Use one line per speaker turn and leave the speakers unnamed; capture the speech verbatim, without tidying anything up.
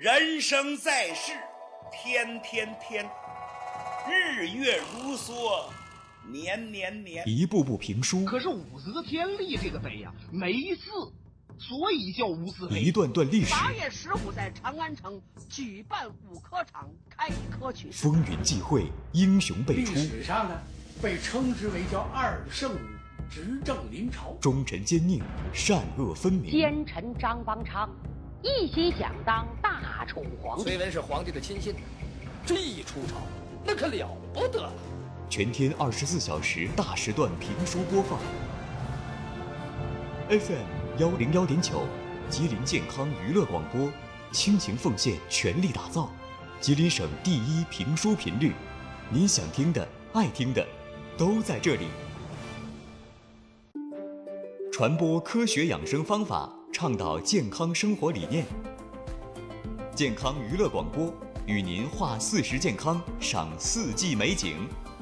人生在世，天天天，日月如梭，年年年。
一部部评书，
可是武则天立这个碑呀、啊，没字，所以叫无字碑。
一段段历史。
八月十五在长安城举办武科场开科取士，
风云际会，英雄辈出。
历史上呢，被称之为叫二圣武，执政临朝。
忠臣奸佞，善恶分明。
奸臣张邦昌一心想当大宠皇帝。
崔文是皇帝的亲信，这一出朝，那可了不得了。
全天二十四小时大时段评书播放。F M 幺零幺点九，吉林健康娱乐广播，倾情奉献，全力打造吉林省第一评书频率。您想听的、爱听的，都在这里。传播科学养生方法，倡导健康生活理念。健康娱乐广播与您话四时健康，赏四季美景。